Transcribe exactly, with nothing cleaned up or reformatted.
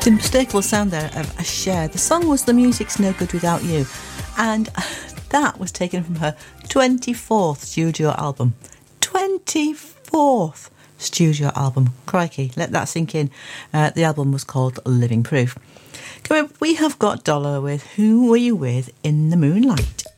unmistakable sound there of a Cher. The song was The Music's No Good Without You, and that was taken from her twenty-fourth studio album. twenty-fourth studio album. Crikey, let that sink in. Uh, the album was called Living Proof. Coming up, we have got Dollar with Who Were You With in the Moonlight?